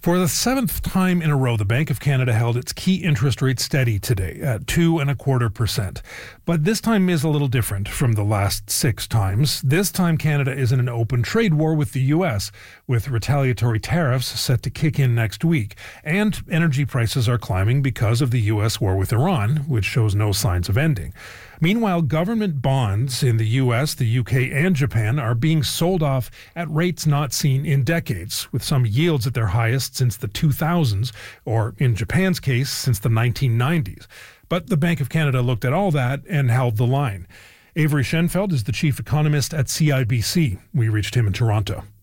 For the seventh time in a row, the Bank of Canada held its key interest rate steady today at 2.25%. But this time is a little different from the last 6 times. This time, Canada is in an open trade war with the U.S., with retaliatory tariffs set to kick in next week. And energy prices are climbing because of the U.S. war with Iran, which shows no signs of ending. Meanwhile, government bonds in the U.S., the U.K., and Japan are being sold off at rates not seen in decades, with some yields at their highest since the 2000s, or in Japan's case, since the 1990s. But the Bank of Canada looked at all that and held the line. Avery Schenfeld is the chief economist at CIBC. We reached him in Toronto.